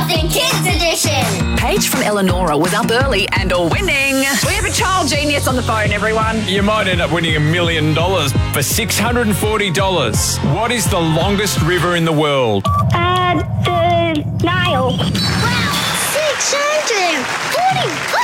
Nothing Kids Edition. Paige from Eleonora was up early and winning. We have a child genius on the phone, everyone. You might end up winning $1 million for $640. What is the longest river in the world?